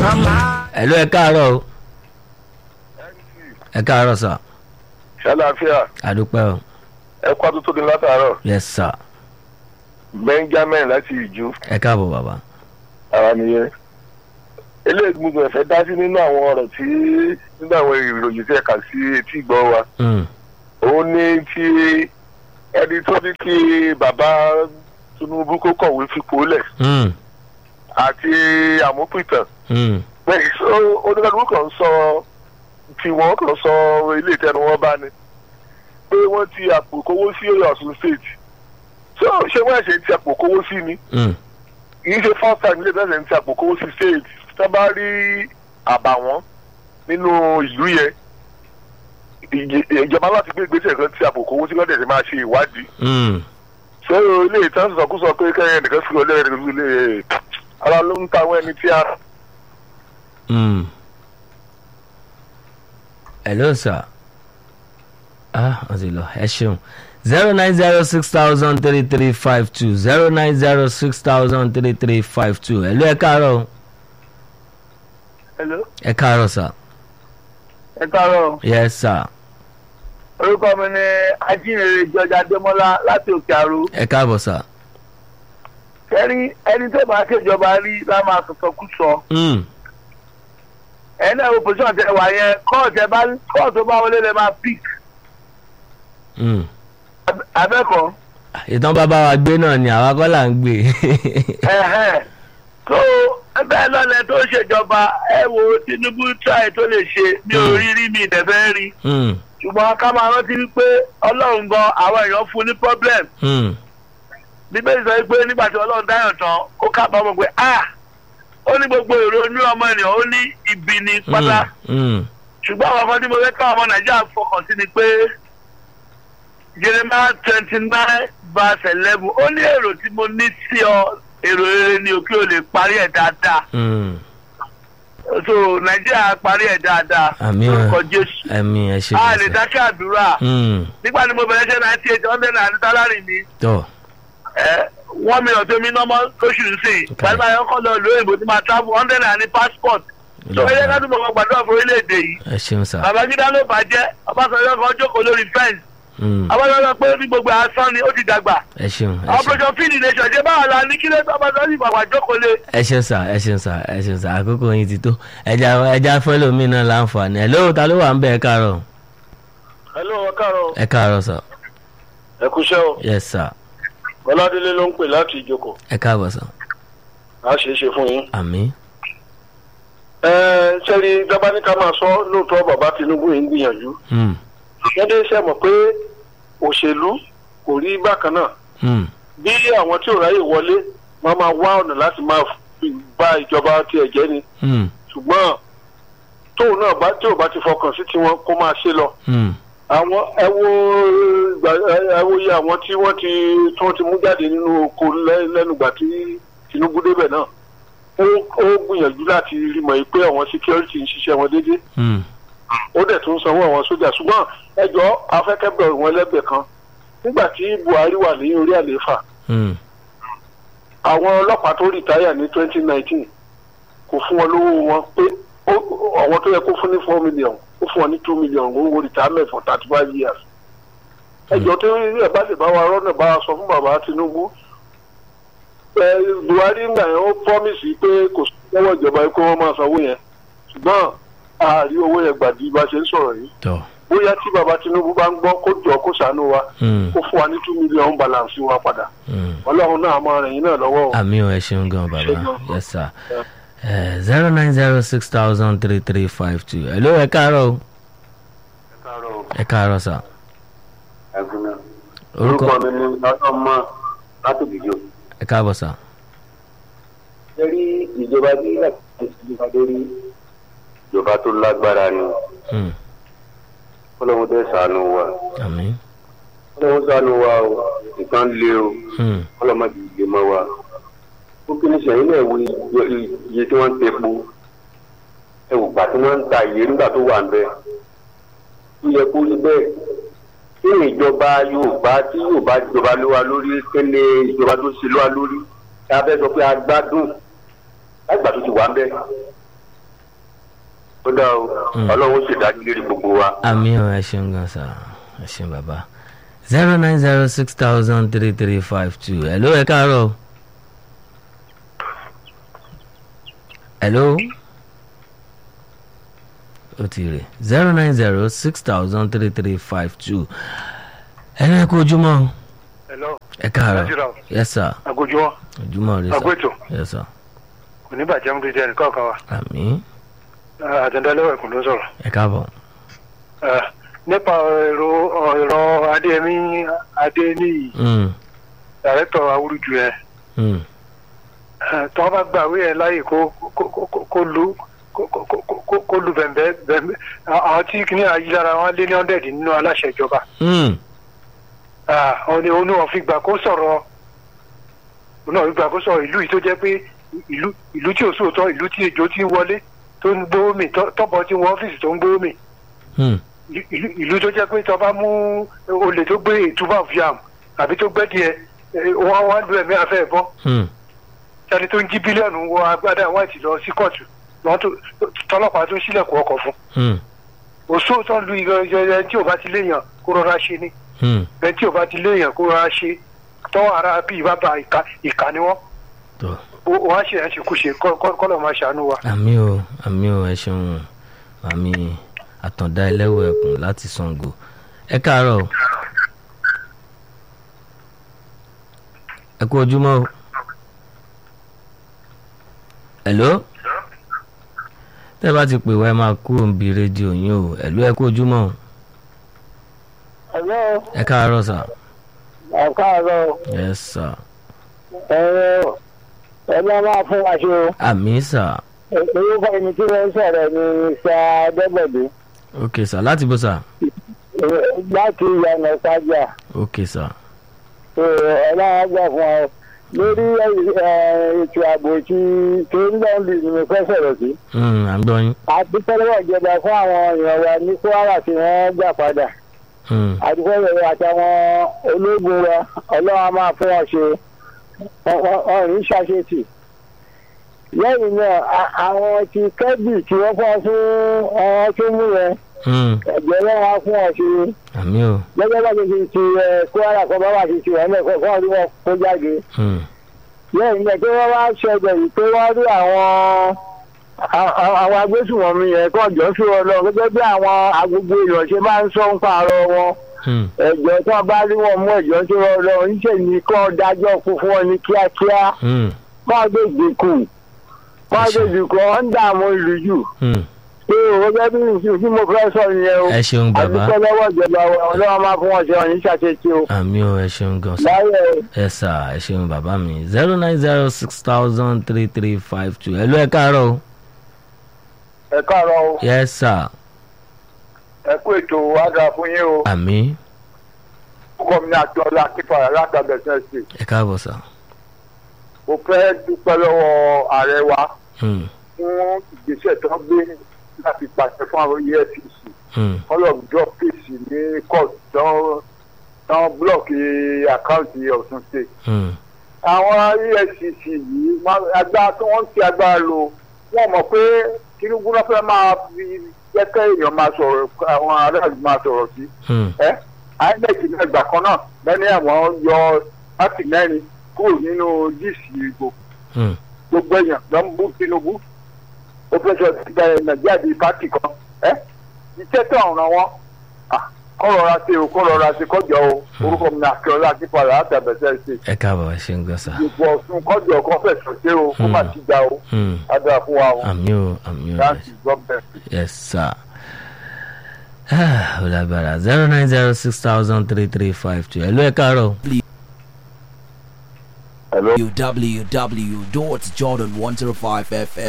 Hello, ẹ káàárọ̀ o. Ẹ káàárọ̀ sà. ṣàlàáfíà Àdúpẹ́ o. ẹ kó àtúntò ní látàárọ̀. Yes sir. Benjamin láti ìjú Ẹ káàbọ̀ bàbá. ara nìyẹn. eléyìí gbogbo ẹ̀fẹ́ dá sí nínú àwọn ọ̀rọ̀ tí nínú àwọn ìròyìn tí ẹ kà sí etí ìgbọ́ wa. Òun ní ti ẹni tó ní kí bàbá Tinubu kó kọ̀wé fipò lẹ̀ àti àmúpìtàn. Oníkàlùkù kan sọ tí wọ́n kàn sọ ilé ìtẹnu wọn bá ní pé wọ́n ti àpò kówó sí Ọ̀ṣun state. Ṣé wọ́n ṣe ti àpò kówó sí ni? Kì í ṣe first time ilé ìtẹnu ti àpò kówó sí state. Tó bá rí àbàwọ́n nínú ìlú yẹn ìjọba láti gbé ìgbésẹ̀ kan tí àpò kówó sí lọ́dẹ̀ ti máa ṣe ìwádìí. Ṣé ilé ìtẹnu sọkúsọ pé kẹ́yìn nìkan fi ọlẹ́rìí nìkan lè ara ló ń ta àwọn ẹni tí a. Hello sir. Wọ́n ti lọ ẹ ṣeun 0906332 0906332. Hello, ẹ káàárọ̀. Hello. Ẹ káàárọ̀ sir. Ẹ káàárọ̀. Yes sir. Orúkọ mi ni Ajínrere George Adémọ́lá láti Òkè Àrò. Ẹ káàbọ̀ sir. Kẹ́rí ẹni tó bá ṣèjọba rí lá máa sọ̀tọ̀ kú sọ. Ẹni náà opposition tẹ wà yẹn kọ́ọ̀tù bá wọlé lè máa pick. Abẹ́kọ̀. Ìtàn bàbá wa gbé náà ni àwa kọ́ là ń gbé. tó bẹ́ẹ̀ lọ́lẹ̀ tó ṣèjọba ẹ wo Tinubu try tó lè ṣe ní oríire mi ìdẹ̀fẹ́ rí. Ṣùgbọ́n ká máa rántí wípé Ọlọ́run gan àwọn èèyàn fún ní problem. Bíbélì sọ pé nígbà tí Ọlọ́run dáyọ̀ tán ó kábàámọ̀ pé ó ní gbogbo èrò inú ọmọ ènìyàn ó ní ibi ní pátá. Ṣùgbọ́n àwọn kan tí mo fẹ́ káwọn ọmọ Nàìjíríà fọkàn sí ni pé Jeremiah 29:11 ó ní èrò tí mo ní sí ọ èrò rere ni òkè ò lè parí ẹ̀ dáadáa. So Nàìjíríà parí ẹ̀ dáadáa. Lórúkọ Jésù. Àmín ẹ ṣé. A lè dákẹ́ àdúrà. Nígbà tí mo bẹ̀rẹ̀ ṣe 98 100 naira sálárì mi. 1 million tó mi nọ́mọ́ lóṣù sí. Gbàgbà yẹn kọ́ lọ lóyìnbó tí máa travel 100 naira ní passport. So ẹyẹ ká túbọ̀ kan gbàdúrà fún orílẹ̀-èdè yìí. Ẹ ṣeun sà. Babangida ló bàjẹ́ Ọbásanjọ́ kan jókòó lórí fẹ́ǹsì. Ọbásanjọ́ pé ní gbogbo asán ni ó ti dàgbà. Ẹ ṣeun. Operation Feed the Nation ṣe báwa la ní kílẹ̀ tó Ọbásanjọ́ ìgbàgbà jókòó lé. Ẹ ṣeun sà ẹ ṣeun sà ẹ ṣeun sà àkókò yín ti tó ẹja fẹ́lòmíì náà láǹfààní. Hello, ta ló wà ń bẹ̀ ẹ káàárọ̀. Hello, ẹ káàárọ̀. Ẹ káàárọ̀ sà. Ẹ kúṣẹ́ o. Yes sir. Bọ́ládélé ló ń pè láti Ìjókòó. Ẹ káàbọ̀ sà. A ṣe é ṣe fún yín. Àmín. Sẹ́rí dábàá ní ká máa sọ lóòótọ́ bàbá Tinubu yìí ń gbìyànjú. Ṣẹ́dé ṣe mọ̀ pé òṣèlú kò rí bákan náà. Bí àwọn tí ò ráyè wọlé wọ́n máa wá ọ̀nà láti máa bá ìjọba tiẹ̀ jẹ́ ni. Ṣùgbọ́n tóun náà tí ò bá ti fọkàn sí tiwọn kó máa ṣe lọ. Àwọn ẹ wo iye àwọn tí wọ́n ti mú jáde nínú oko lẹ́nugbà tí Tinubu débẹ̀ náà. Ó gbìyànjú láti rí mọ̀ pé àwọn security ń ṣiṣẹ́ wọn déédéé. Ó dẹ̀ tún sanwó àwọn sójà ṣùgbọ́n ẹjọ́ afẹ́kẹ́bẹ̀rù wọn lẹ́gbẹ̀ẹ́ kan nígbà tí Buhari wà ní orí àlééfà. Àwọn ọlọ́pàá tó rìtáyà ní 2019 kò fún wọn lówó wọn pé àwọn tó yẹ kó fún ní 4 million ó fún wọn ní 2 million owó retirement for 35 years. Ẹjọ́ tó rí ẹ̀ bá lè bá wa rọ́nà bá wa sọ fún bàbá Tinubu. Buhari ńgbà yẹn ó promise pé kò sọ́wọ́ ìjọba kó wọ́n máa sanwó yẹn ṣùgbọ́n àárí owó yẹn gbàdí bá ṣe ń sọ̀rọ̀ yìí. Bóyá tí bàbá Tinubu bá ń gbọ́ kó jọ kó ṣàánú wa kó fún wa ní 2 million balance wa padà. Ọlọ́run náà máa rìn yín náà lọ́wọ́. Àmín ẹ ṣeun gan bàbá. Yes sir. 090603352. Hello, ẹ káàárọ̀. Ẹ káàárọ̀ sà. Orúkọ mi ni ọmọ láti Ògìjò. Ẹ káàbọ̀ sà. Ṣé rí ìjọba bí ìjọba lórí ìjọba tó lágbára ni. Ọlọ́run tẹ́ ṣàánú wa. Àmín. Ọlọ́run ṣàánú wa o nǹkan lé o. Ọlọ́mọdé ìgbé mọ́ wa. Ó kí ni sẹ́yìn náà wo iye tí wọ́n ń tepo. Ẹ wò gbà tí wọ́n ń ta iye nígbà tó wà ń bẹ. Ó yẹ kó rí bẹ́ẹ̀. Kí ni ìjọba Yorùbá tí Yorùbá jọba lé wa lórí kéde ìjọba tó ṣe lé wa lórí? Ẹ abẹ́ sọ pé a gbádùn lágbà tó ti wà ń bẹ. ó dá o ọlọ́run sì dájú lórí gbogbo wa. àmì ọ̀ ẹ ṣeun gan sa ẹ ṣeun bàbá 090603352 hello ẹ káàárọ̀ hello ó ti rè 090603352 ẹnu ẹ kú ojúmọ́ hello ẹ káàárọ̀ yes sir àgójúmọ́ ojúmọ́ rẹ sir àgójò yes sir kò ní bàjẹ́ mú dídí ẹnì kọ̀ọ̀kan wa àmì àtẹ̀ndálẹ́wọ̀ ẹ̀kún ló sọ̀rọ̀. ẹ káàbọ̀ nípa ọ̀rọ̀ Adéníyì dàrẹ́tọ̀ awúrúju yẹn tí wọ́n bá gbàwé yẹn láàyè kó lu bẹ̀m̀bẹ̀ àwọn tí kìíní ayélujára wọn lé ní 100 nínú aláṣẹ ìjọba. òun ni wọ́n fi gbà kó sọ̀rọ̀ ìlú yìí tó jẹ́ pé ìlú tí ò sóòótọ́ ìlú tí ejò ti wọlé tó ń gbówó mi tọ́pọ̀ tí wọ́n ọ́fíìsì tó ń gbówó mi. ìlú tó jẹ́ pé tó bá mú olè tó gbé ìtúbà fiam àbí tó gbẹ́ díẹ̀ wọ́n wá lu ẹ̀mí afẹ́ ẹ̀bọ́. sani tó ń jí bílíọ̀nù wọ agbádá white lọ sí kóòtù tọ́lọ́pàá tó sílẹ̀kùn ọkọ̀ fún. òṣòótọ́ lu ìyẹn tí ò bá ti léèyàn kó rọra ṣe ni. bẹ́ẹ̀ tí ò bá ti léèyàn kó rọra ṣe tọ́ ara bíi bàbá ìkà ni wọ́n. wọ́n á ṣe àṣekúṣe kọ́lọ̀ máa ṣàánú wa. àmì o ẹ ṣeun àmì àtàndá ẹlẹ́wọ̀ ẹ̀kún láti Ṣàngó ẹ káàárọ̀ ẹ kú ojúmọ́ o hello tẹ́ bá ti pè wá ẹ máa kúrò níbi rédíò yín o hello ẹ kú ojúmọ́ o ẹ káàárọ̀ sà. ẹ káàárọ̀. yes sir. ẹgbẹ́ máa fún wa ṣe o. àmì sà. orúkọ ẹni tí wọ́n sọ̀rọ̀ ni Mr. Adébọ̀dé. ok sà láti bó sà. láti ìyànà sájà. ok sà. ọlọ́run gbà fún ọ lórí ètò ààbò tí ń lọ lù ní mo fẹ́ sọ̀rọ̀ sí. à ń gbọ́ yín. àdúpẹ́lẹ́wọ̀ ìjọba fún àwọn èèyàn wa ní Kwara tí wọ́n gbà padà. àdúpẹ́lẹ́wọ̀ àtàwọn ológun wa ọlọ́run á máa fún wọn ṣe ọ̀rìn ṣàṣetì. lẹ́yìn náà àwọn ti kẹ́bì tí wọ́n fọ́ fún ọ̀rọ̀ tó mú yẹn ẹ̀jẹ̀ náà wá fún ọ ṣe. àmì o. gẹ́gẹ́ bá ti ti Kwara kọ́ bá wà ti ti wọ́n mẹ́fọ́ fún ọdún wọn kó jáde. lẹ́yìn náà tí wọ́n wá ṣẹlẹ̀ yìí pé wọ́n rí àwọn agbésùnmọ̀mí yẹn kọ́ jọ́ sí wọn lọ gẹ́gẹ́ bí àwọn agbègbè ìrọ̀ṣẹ́ máa ń sọ ń pààrọ̀ wọn. ẹ̀jọ̀ tí wọ́n bá rí wọn mú ẹ̀jọ̀ sí wọn lọ níṣẹ́ ni kọ́ dájọ́ fún wọn ní kíákíá. wọ́n gbé ìdínkù wọ́n ń dààmú ìlú jù. pé òwò gẹ́gẹ́ bí tí mo fẹ́ sọ yẹn o. ẹ ṣeun bàbá. àdúgbò lọ́wọ́ ìjọba ọlọ́wọ́ máa fún wọn ṣe ọ̀yìn ṣàṣetì o. àmì o ẹ ṣeun gan sa. ẹ sà ẹ ṣeun bàbá mi 090603352 ẹ ló ẹ káàárọ̀ o. ẹ káàárọ̀ o. yes sir. ẹ kú ètò àdá fún yín o. àmì. ọkọ mi ní Akíọ́lá Akínfàyà látàbẹ̀sẹ̀ sí. ẹ káàbọ̀ sà. mo fẹ́ dúpẹ́ lọ́wọ́ ààrẹ wa fún ìgbésẹ̀ tó ń gbé láti pàṣẹ fún àwọn EFCC ọlọ́run drop case ní court tán blọọkì àkáǹtì Ọ̀ṣun state. àwọn EFCC yìí agbára tí wọ́n ń ti agbára lò wọ́n mọ̀ pé Tinubu náà fẹ́ máa fi jẹ́kẹ́ èèyàn máa sọ̀rọ̀ àwọn aráàlú máa sọ̀rọ̀ sí. INEC náà ìgbà kan náà lẹ́ni àwọn yọ láti mẹ́rin kúrò nínú díìsì ìgbò gbogbo èèyàn ló ń bú Tinubu ó fẹ́ sọ Nàìjíríà di pátì kan iṣẹ́ tó ọ̀ràn wọn kọ́ rọra ṣe kọjọ o orúkọ mi ní Akíọ́lá Akínfàyà àtàbẹ̀sẹ̀ ṣe. ẹ káàbọ̀ ẹ ṣeun gan sa. ìbò Ọ̀ṣun kọjọ kan fẹ̀sọ̀ ṣe o kó má ti já o adúlá fún wa o. àmì o àmì o. láti gọ́ọ̀mẹ̀ntì. yes sir. ó lágbára 090603352 ẹ ló ẹ káàárọ̀. www.jordan105fm